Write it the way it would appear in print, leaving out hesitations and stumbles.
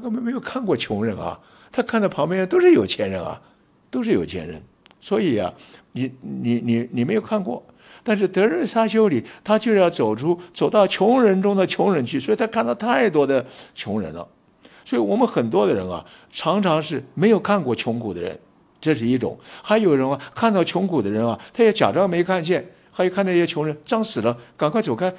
根本没有看过穷人啊，他看到旁边人都是有钱人啊，都是有钱人。所以啊，你没有看过，但是德瑞莎修女她就要走到穷人中的穷人去，所以她看到太多的穷人了。所以我们很多的人啊，常常是没有看过穷苦的人，这是一种。还有人啊，看到穷苦的人啊，他也假装没看见，还有看那些穷人脏死了，赶快走开，